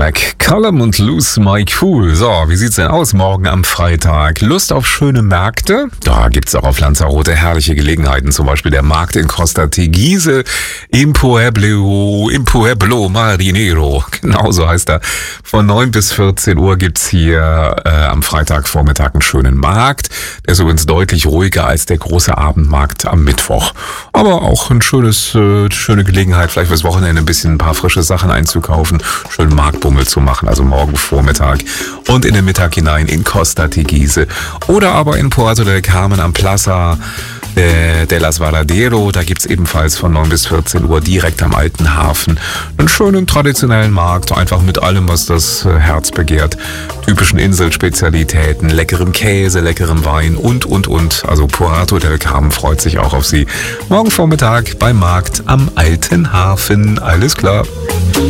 McCallum und Lose My Cool. So, wie sieht's denn aus morgen am Freitag? Lust auf schöne Märkte? Da gibt's auch auf Lanzarote herrliche Gelegenheiten. Zum Beispiel der Markt in Costa Teguise im Pueblo Marinero. Genauso heißt er. Von 9 bis 14 Uhr gibt's hier am Freitagvormittag einen schönen Markt. Der ist übrigens deutlich ruhiger als der große Abendmarkt am Mittwoch. Aber auch eine schöne Gelegenheit, vielleicht fürs Wochenende ein paar frische Sachen einzukaufen, schönen Marktbummel zu machen, also morgen Vormittag und in den Mittag hinein in Costa Teguise oder aber in Puerto del Carmen am Plaza de las Varadero. Da gibt's ebenfalls von 9 bis 14 Uhr direkt am alten Hafen einen schönen traditionellen Markt, einfach mit allem, was das Herz begehrt. Typischen Inselspezialitäten, leckerem Käse, leckerem Wein und. Also Puerto del Carmen freut sich auch auf Sie. Morgen Vormittag beim Markt am alten Hafen. Alles klar.